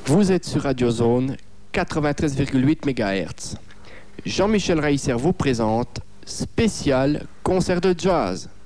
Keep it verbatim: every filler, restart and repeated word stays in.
Vous êtes sur Radio Zone quatre-vingt-treize virgule huit mégahertz. Jean-Michel Raisser vous présente Spécial concert de jazz.